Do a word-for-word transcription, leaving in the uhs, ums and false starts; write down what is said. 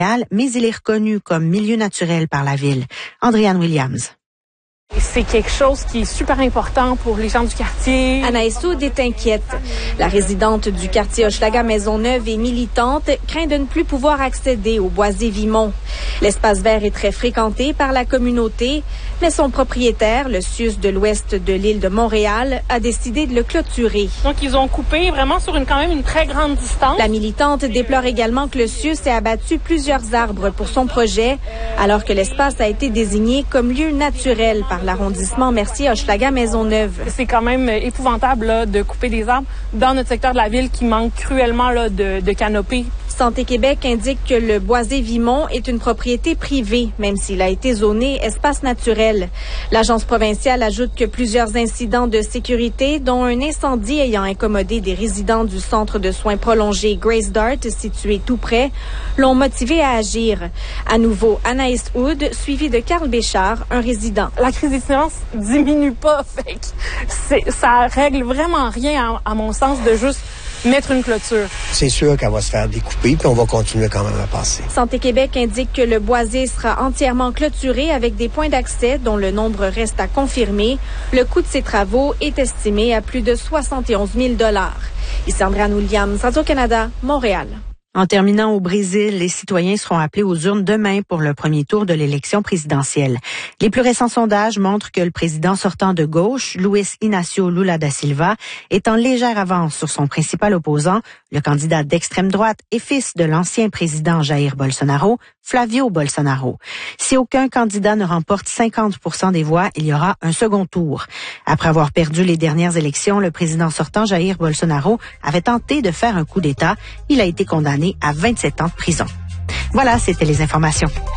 mais il est reconnu comme milieu naturel par la ville. Andréane Williams. C'est quelque chose qui est super important pour les gens du quartier. Anaïs Oud est inquiète. La résidente du quartier Hochelaga-Maisonneuve et militante craint de ne plus pouvoir accéder au Boisé-Vimont. L'espace vert est très fréquenté par la communauté, mais son propriétaire, le C I U S de l'ouest de l'île de Montréal, a décidé de le clôturer. Donc, ils ont coupé vraiment sur une quand même une très grande distance. La militante déplore également que le C I U S ait abattu plusieurs arbres pour son projet, alors que l'espace a été désigné comme lieu naturel par l'arrondissement Mercier-Hochelaga-Maisonneuve. C'est quand même épouvantable là, de couper des arbres dans notre secteur de la ville qui manque cruellement là, de, de canopées. Santé Québec indique que le Boisé-Vimont est une propriété privée, même s'il a été zoné espace naturel. L'agence provinciale ajoute que plusieurs incidents de sécurité, dont un incendie ayant incommodé des résidents du centre de soins prolongés Grace Dart, situé tout près, l'ont motivé à agir. À nouveau, Anaïs Oud, suivie de Carl Béchard, un résident. La crise des silences diminue pas, fait que c'est, ça règle vraiment rien, à, à mon sens, de juste mettre une clôture. C'est sûr qu'elle va se faire découper, puis on va continuer quand même à passer. Santé Québec indique que le boisé sera entièrement clôturé avec des points d'accès dont le nombre reste à confirmer. Le coût de ces travaux est estimé à plus de soixante et onze mille dollars. Ici Andréane Williams, Radio-Canada, Montréal. En terminant au Brésil, les citoyens seront appelés aux urnes demain pour le premier tour de l'élection présidentielle. Les plus récents sondages montrent que le président sortant de gauche, Luiz Inácio Lula da Silva, est en légère avance sur son principal opposant, le candidat d'extrême droite et fils de l'ancien président Jair Bolsonaro, Flavio Bolsonaro. Si aucun candidat ne remporte cinquante pour cent des voix, il y aura un second tour. Après avoir perdu les dernières élections, le président sortant Jair Bolsonaro avait tenté de faire un coup d'État. Il a été condamné à vingt-sept ans de prison. Voilà, c'était les informations.